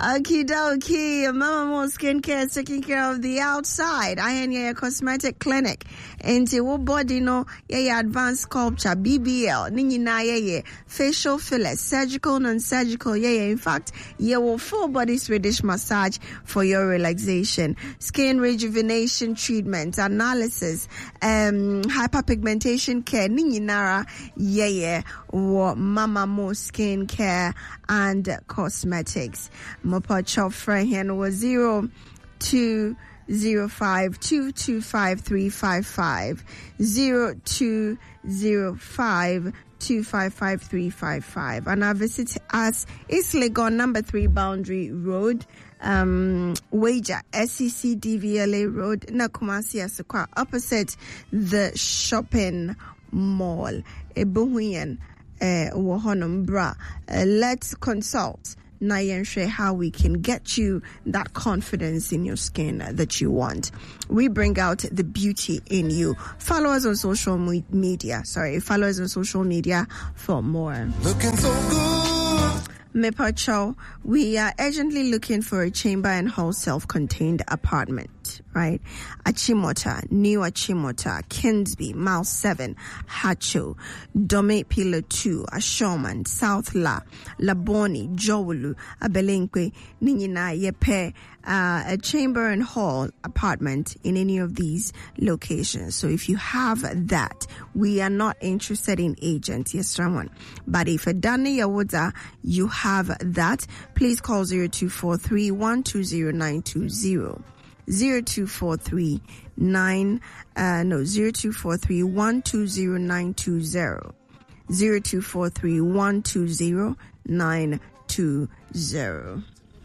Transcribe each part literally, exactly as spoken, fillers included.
Okie dokie, Mama Mo Skincare is taking care of the outside. I am your cosmetic clinic. Into what body no, yeah, advanced sculpture, B B L, nini na yeah, facial fillers, surgical, non-surgical, yeah, in fact, yeah, well, full body Swedish massage for your relaxation, skin rejuvenation treatment, analysis, um, hyperpigmentation care, nini nara, yeah, yeah, what Mama Mo Skincare and cosmetics. Mopa Chop Frehen was zero two zero five two two five three five five zero two zero five two five five three five five, and our visit us is Legon number three Boundary Road, um Wager S E C D V L A Road, Nakumasi Asukwa, opposite the shopping mall. Ebuhuyen uh Wohonum Bra. Uh, let's consult Nayenshre how we can get you that confidence in your skin that you want. We bring out the beauty in you. Follow us on social me- media. Sorry, follow us on social media for more. Looking so good. Mepacho, we are urgently looking for a chamber and hall self-contained apartment, right? Achimota, New Achimota, Kinsby, Mile seven, Hacho, Dome Pillar two, Ashoman, South La, Laboni, Jowulu, Abelenkwe, Ninyina, Yepe, uh, a chamber and hall apartment in any of these locations. So if you have that, we are not interested in agents, yes, someone. But if a Dani Yawoda, you have that, please call zero two four three one two zero nine two zero. Zero two four three nine uh no zero two four three one two zero nine two zero. Zero two four three one two zero nine two zero.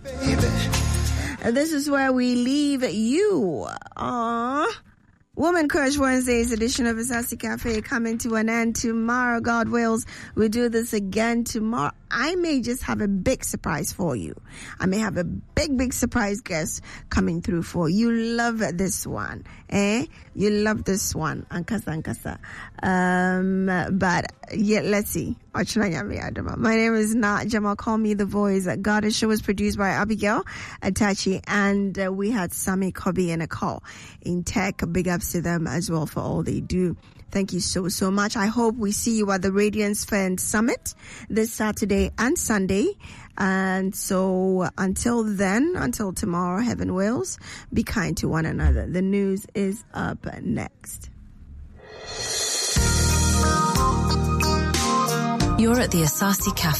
This is where we leave you. Aww. Woman Crush Wednesday's edition of Asasi Cafe coming to an end tomorrow. God wills, we'll do this again tomorrow. I may just have a big surprise for you. I may have a big, big surprise guest coming through for you. You love this one, eh? You love this one, Ankasa Ankasa. Um, but yeah, let's see. My name is Nat Jamal. Call me the voice. Goddess Show was produced by Abigail Atachi, and uh, we had Sami Kobe and a call in tech. Big ups to them as well for all they do. Thank you so, so much. I hope we see you at the Radiance Fan Summit this Saturday and Sunday. And so until then, until tomorrow, heaven wills, be kind to one another. The news is up next. You're at the Asasi Cafe.